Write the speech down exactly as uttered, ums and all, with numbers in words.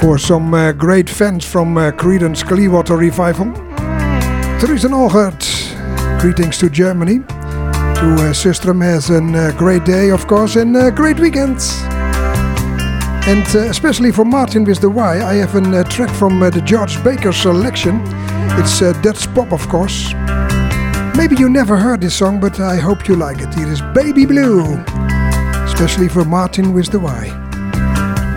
For some uh, great fans from uh, Creedence Clearwater Revival. Theresa Allgaard, greetings to Germany. To uh, System has a uh, great day, of course, and a great weekend. And uh, especially for Martin with the Y, I have a uh, track from uh, the George Baker selection. It's uh, Dutch pop, of course. Maybe you never heard this song, but I hope you like it. It is Baby Blue, especially for Martin with the Y.